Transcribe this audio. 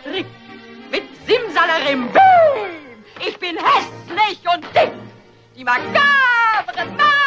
Trick mit Simsalarimbim. Ich bin hässlich und dick. Die makabren